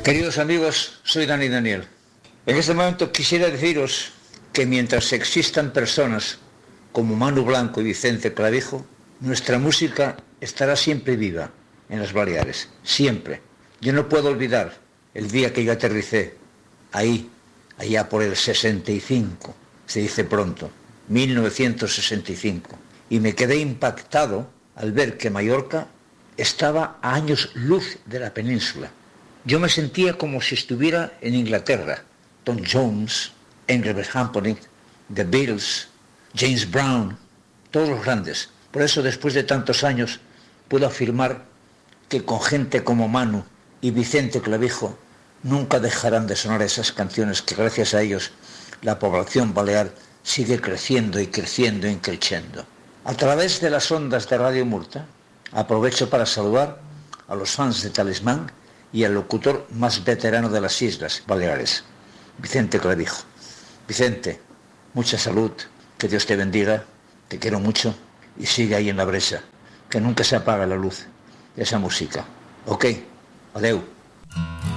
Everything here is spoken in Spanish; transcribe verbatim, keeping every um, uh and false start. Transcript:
Queridos amigos, soy Dani Daniel. En este momento quisiera deciros que mientras existan personas como Manu Blanco y Vicente Clavijo, nuestra música estará siempre viva en las Baleares, siempre. Yo no puedo olvidar el día que yo aterricé, ahí, allá por el sesenta y cinco, se dice pronto, mil novecientos sesenta y cinco, y me quedé impactado al ver que Mallorca estaba a años luz de la península. Yo me sentía como si estuviera en Inglaterra. Tom Jones, Engelbert Humperdinck, The Beatles, James Brown, todos los grandes. Por eso, después de tantos años, puedo afirmar que con gente como Manu y Vicente Clavijo nunca dejarán de sonar esas canciones que gracias a ellos la población balear sigue creciendo y creciendo y creciendo. A través de las ondas de Radio Murta, aprovecho para saludar a los fans de Talismán y al locutor más veterano de las Islas Baleares, Vicente Clavijo. Vicente, mucha salud, que Dios te bendiga, te quiero mucho y sigue ahí en la brecha, que nunca se apaga la luz de esa música. Ok, adeu.